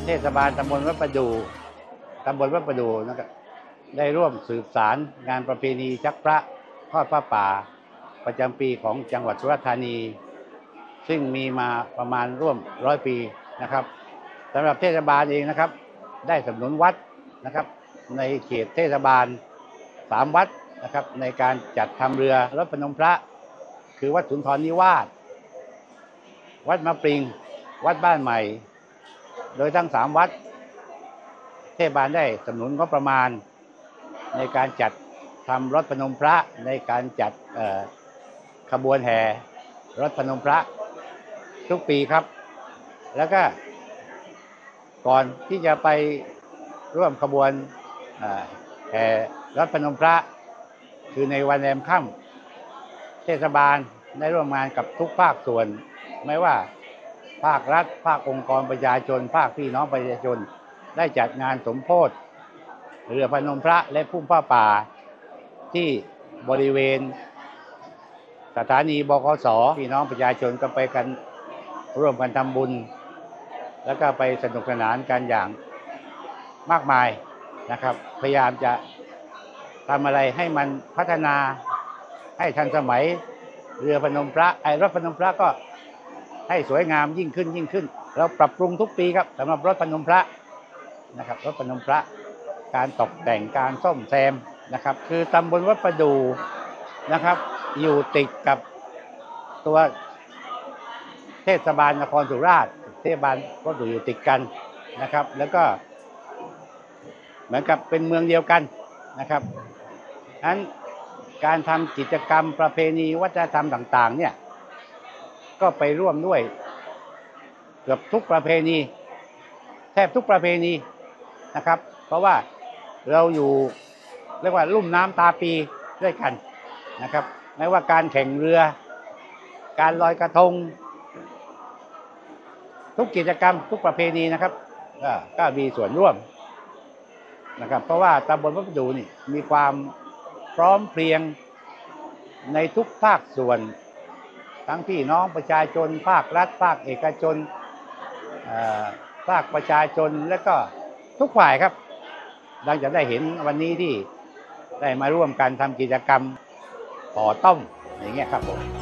เทศบาลตำบลวัดประดูนะครับได้ร่วมสืบสารงานประเพณีชักพระทอดผ้าป่าประจำปีของจังหวัดสุราษฎร์ธานีซึ่งมีมาประมาณร่วม100 ปีนะครับสำหรับเทศบาลเองนะครับได้สนับสนุนวัดนะครับในเขตเทศบาล3 วัดนะครับในการจัดทำเรือรถพนมพระคือวัดสุนทรนิวาสวัดมะปริงวัดบ้านใหม่โดยทั้ง3 วัดเทศบาลได้สนับสนุนงบประมาณในการจัดทำรถพนมพระในการจัดขบวนแห่รถพนมพระทุกปีครับแล้วก็ก่อนที่จะไปร่วมขบวนแห่รถพนมพระคือในวันแรมค่ำเทศบาลได้ร่วมงานกับทุกภาคส่วนไม่ว่าภาครัฐภาคองค์กรประชาชนภาคพี่น้องประชาชนได้จัดงานสมโภชเรือพนมพระและพุ่มผ้าป่าที่บริเวณสถานีบขส.พี่น้องประชาชนก็ไปกันร่วมกันทำบุญแล้วก็ไปสนุกสนานกันอย่างมากมายนะครับพยายามจะทำอะไรให้มันพัฒนาให้ทันสมัยเรือพนมพระรถพนมพระก็ให้สวยงามยิ่งขึ้นเราปรับปรุงทุกปีครับสำหรับรถพนมพระนะครับรถพนมพระการตกแต่งการซ่อมแซมนะครับคือตำบลวัดประดูนะครับอยู่ติดกับตัวเทศบาลนครสุราษฎร์เทศบาลก็อยู่ติดกันนะครับแล้วก็เหมือนกับเป็นเมืองเดียวกันนะครับฉะนั้นการทำกิจกรรมประเพณีวัฒนธรรมต่างๆเนี่ยก็ไปร่วมด้วยเกือบทุกประเพณีแทบทุกประเพณีนะครับเพราะว่าเราอยู่เรียกว่าลุ่มน้ำตาปีด้วยกันนะครับไม่ว่าการแข่งเรือการลอยกระทงทุกกิจกรรมทุกประเพณีนะครับก็มีส่วนร่วมนะครับเพราะว่าตำบลวัดประดูนี่มีความพร้อมเพรียงในทุกภาคส่วนทั้งพี่น้องประชาชนภาครัฐภาคเอกชนภาคประชาชนและก็ทุกฝ่ายครับดังจะได้เห็นวันนี้ที่ได้มาร่วมกันทำกิจกรรมต่อต้มอย่างเงี้ยครับผม